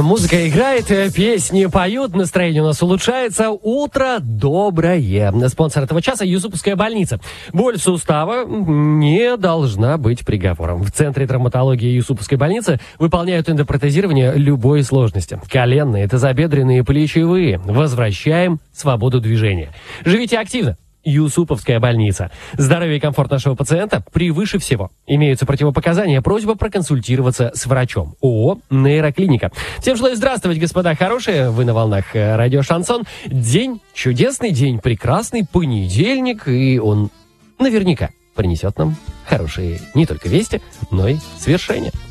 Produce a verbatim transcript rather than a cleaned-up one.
Музыка играет, песни поют, настроение у нас улучшается. Утро доброе. Спонсор этого часа — Юсуповская больница. Боль сустава не должна быть приговором. В Центре травматологии Юсуповской больницы выполняют эндопротезирование любой сложности. Коленные, тазобедренные, плечевые. Возвращаем свободу движения. Живите активно. Юсуповская больница. Здоровье и комфорт нашего пациента превыше всего. Имеются противопоказания. Просьба проконсультироваться с врачом. ООО «Нейроклиника». Всем желаю здравствовать, господа хорошие. Вы на волнах радио «Шансон». День, чудесный день, прекрасный понедельник. И он наверняка принесет нам хорошие не только вести, но и свершения.